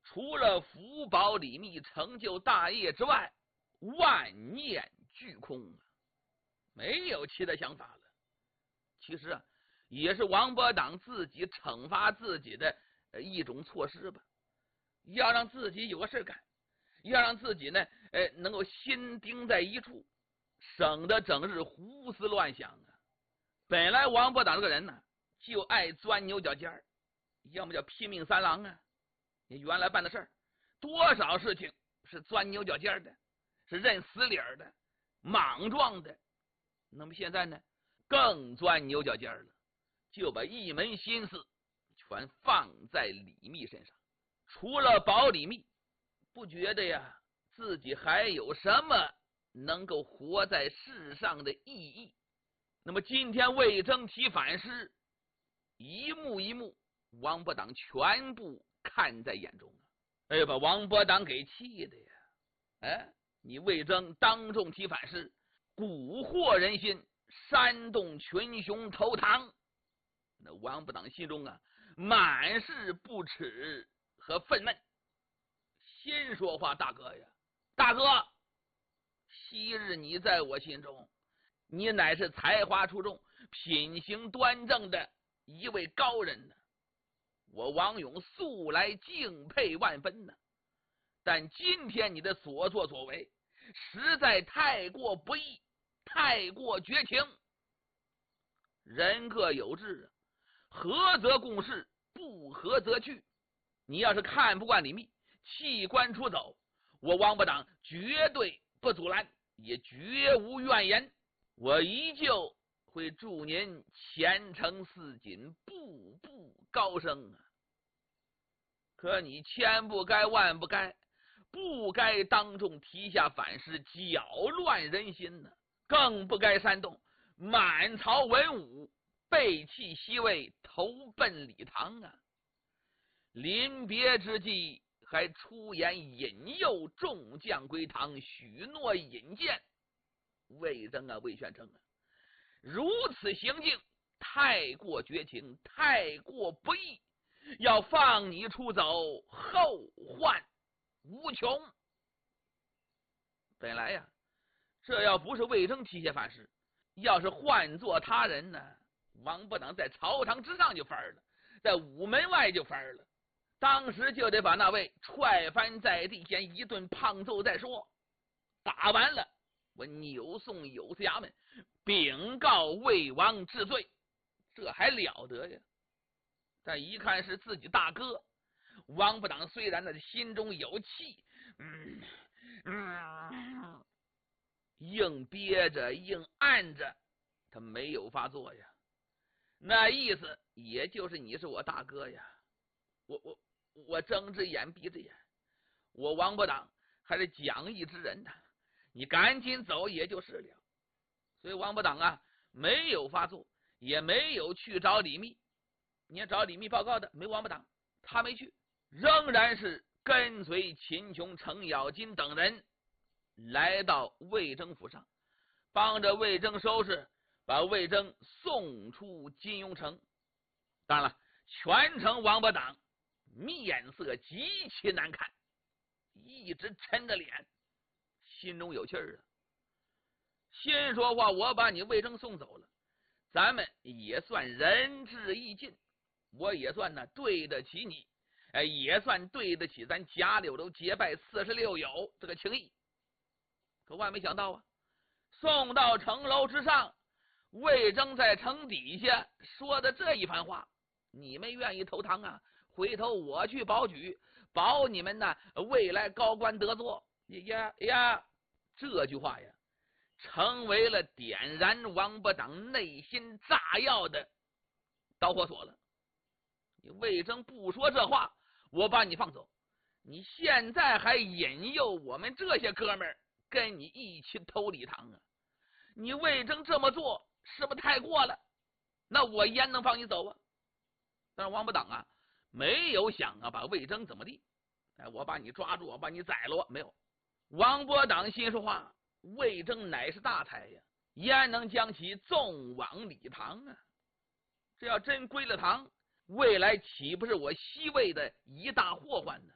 除了福保李密成就大业之外，万念俱空啊，没有其他想法了。其实啊，也是王伯党自己惩罚自己的一种措施吧，要让自己有个事干，要让自己呢能够心盯在一处，省得整日胡思乱想啊。本来王伯党这个人呢，就爱钻牛角尖儿，要么叫拼命三郎啊。你原来办的事儿，多少事情是钻牛角尖的，是认死理儿的，莽撞的。那么现在呢，更钻牛角尖了，就把一门心思全放在李密身上。除了保李密，不觉得呀自己还有什么能够活在世上的意义。那么今天魏征提反诗，一幕一幕王伯党全部看在眼中啊！哎，把王伯党给气的呀！哎，你魏征当众提反诗，蛊惑人心，煽动群雄投唐。那王伯党心中啊，满是不耻和愤懑。先说话，大哥呀，大哥，昔日你在我心中，你乃是才华出众、品行端正的一位高人呢，我王勇素来敬佩万分呢。但今天你的所作所为实在太过不义，太过绝情。人各有志，合则共事，不合则去。你要是看不惯李密，弃官出走，我王伯党绝对不阻拦，也绝无怨言。我依旧会祝您前程似锦，步步高升啊！可你千不该万不该，不该当众提下反诗，搅乱人心呢，更不该煽动满朝文武背弃西魏，投奔李唐啊！临别之际还出言引诱众将归唐，许诺引荐。魏征啊，魏宣称啊，如此行径太过绝情，太过不义，要放你出走，后患无穷。本来呀，这要不是魏征提下反诗，要是换做他人呢，王伯党在朝堂之上就翻了，在午门外就翻了，当时就得把那位踹翻在地，先一顿胖揍再说。打完了，我扭送有司衙门，禀告魏王治罪，这还了得呀！但一看是自己大哥，王伯党虽然心中有气，硬憋着，硬按着，他没有发作呀。那意思也就是你是我大哥呀，我睁只眼闭只眼，我王伯党还是讲义之人呢，你赶紧走也就是了。所以王伯党啊，没有发作，也没有去找李密。你要找李密报告的，没王伯党，他没去，仍然是跟随秦琼、程咬金等人来到魏征府上，帮着魏征收拾，把魏征送出金庸城。当然了，全程王伯党面色极其难看，一直沉着脸，心中有气儿啊。先说话，我把你魏征送走了，咱们也算仁至义尽，我也算呢对得起你，也算对得起咱贾柳州结拜46友这个情谊。可万没想到啊，送到城楼之上，魏征在城底下说的这一番话，你们愿意投唐啊，回头我去保举，保你们呢未来高官得做呀。这句话呀，成为了点燃王伯党内心炸药的导火索了。你魏征不说这话，我把你放走，你现在还引诱我们这些哥们儿跟你一起投李唐啊！你魏征这么做是不是太过了？那我焉能放你走啊？但是王伯党啊，没有想把魏征怎么地，我把你抓住，我把你宰了，没有。王伯党心说话，魏征乃是大才呀，焉能将其纵往李唐啊？这要真归了唐，未来岂不是我西魏的一大祸患呢？